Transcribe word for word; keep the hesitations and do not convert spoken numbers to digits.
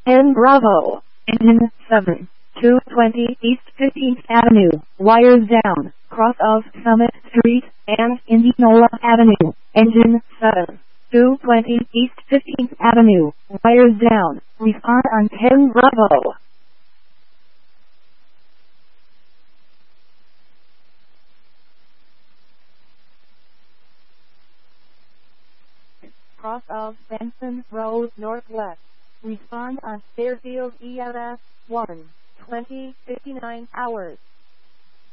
ten Bravo. Engine seven. two twenty East fifteenth Avenue, wires down, cross of Summit Street, and Indianola Avenue. Engine seven. two twenty East fifteenth Avenue, wires down, respond on ten Bravo. Cross of Benson Road Northwest. Respond on Fairfield E L S one twenty fifty-nine hours.